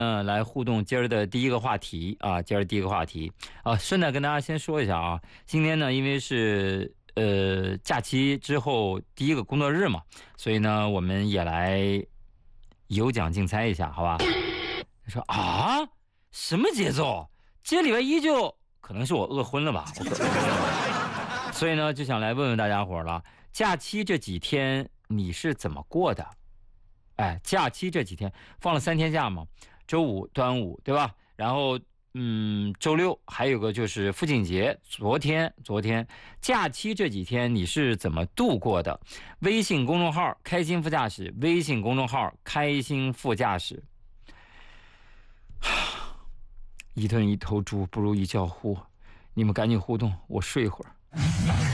来互动今儿的第一个话题啊，今儿第一个话题啊，顺带跟大家先说一下啊，今天呢，因为是假期之后第一个工作日嘛，所以呢，我们也来有奖竞猜一下，好吧？你说啊，什么节奏？今天礼拜一就可能是我饿昏了吧？所以呢，就想来问问大家伙了，假期这几天你是怎么过的？哎，假期这几天放了3天假嘛，周五端午对吧？然后周六还有个就是父亲节，昨天假期这几天你是怎么度过的？微信公众号开心副驾驶，微信公众号开心副驾驶。一头猪不如一觉呼，你们赶紧互动，我睡一会儿。